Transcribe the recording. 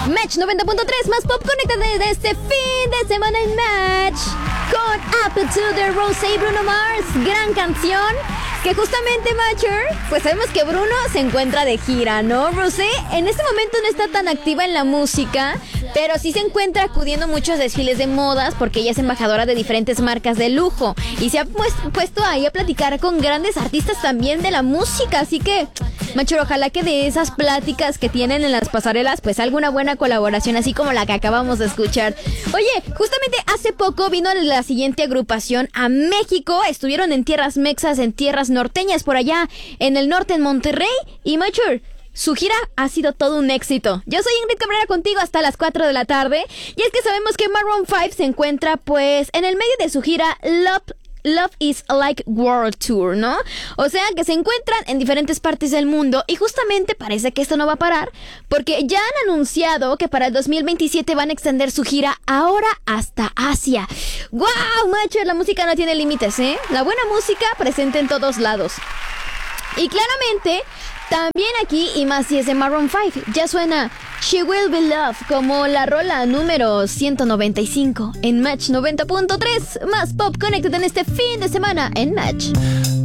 Match 90.3, más pop, conéctate de este fin de semana en Match con Apple to the Rose y Bruno Mars. Gran canción que justamente, Matcher, pues sabemos que Bruno se encuentra de gira, ¿no? Rosé en este momento no está tan activa en la música, pero sí se encuentra acudiendo a muchos desfiles de modas porque ella es embajadora de diferentes marcas de lujo y se ha puesto ahí a platicar con grandes artistas también de la música, así que, Matcher, ojalá que de esas pláticas que tienen en las pasarelas, pues alguna buena colaboración, así como la que acabamos de escuchar. Oye, justamente hace poco vino la siguiente agrupación a México, estuvieron en tierras mexas, en tierras norteñas, por allá en el norte, en Monterrey, y Matcher, su gira ha sido todo un éxito. Yo soy Ingrid Cabrera contigo hasta las 4 de la tarde, y es que sabemos que Maroon 5 se encuentra pues en el medio de su gira Love is Like World Tour, ¿no? O sea, que se encuentran en diferentes partes del mundo y justamente parece que esto no va a parar porque ya han anunciado que para el 2027 van a extender su gira ahora hasta Asia. ¡Wow, macho! La música no tiene límites, ¿eh? La buena música presente en todos lados. Y claramente, también aquí, y más si es de Maroon 5, ya suena She Will Be Loved como la rola número 195 en Match 90.3. Más pop, conéctate en este fin de semana en Match.